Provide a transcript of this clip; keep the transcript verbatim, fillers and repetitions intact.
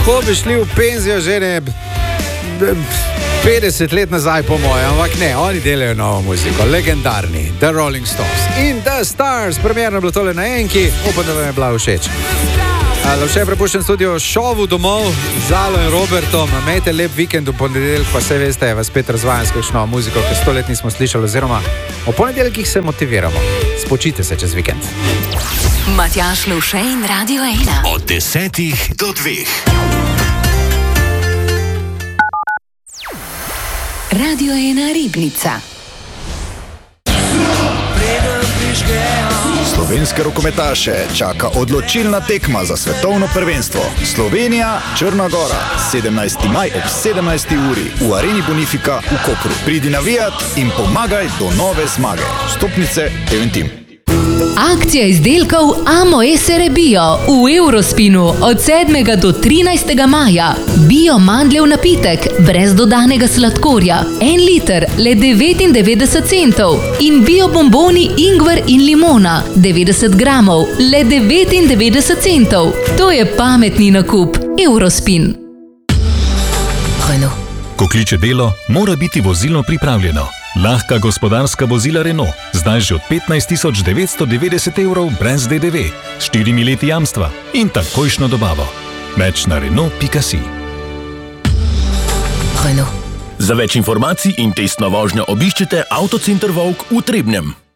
lahko bi šli v penzijo že ne petdeset let nazaj, po mojem, ampak ne, oni delajo novo muziko, legendarni The Rolling Stones in The Stars. Premierno bilo tole na enki, upam, da vam je bila všeč. Še prepuščen studio šovu domov z Alo in Robertom. Imejte lep vikend, v ponedeljek pa se veste, vas spet razvajam s kakšno muziko, ki sto let nismo slišali, oziroma o ponedeljkih se motiviramo. Spočite se čez vikend. Matjaž Lovše in Radio ena. Od desetih do dveh. Radio ena Ribnica. Slovenske rokometaše čaka odločilna tekma za svetovno prvenstvo. Slovenija, Črna Gora, sedemnajsti maj ob sedemnajsti uri v Areni Bonifika v Kopru. Pridi navijat in pomagaj do nove zmage. Vstopnice Eventim. Akcija izdelkov Amo Esere Bio v Eurospinu od sedmega do trinajstega maja. Bio mandljev napitek brez dodanega sladkorja. En liter le devetindevetdeset centov. In bio bomboni ingver in limona devetdeset gramov le devetindevetdeset centov. To je pametni nakup. Eurospin. Renault. Ko kliče delo, mora biti vozilo pripravljeno. Lahka gospodarska vozila Renault, zdaj že od petnajst tisoč devetsto devetdeset evrov brez D D V, s štirimi leti jamstva in takojšno dobavo. Več na renault pika si. Renault. Za več informacij in testno vožnjo obiščite Avtocenter Vovk v Trebnjem.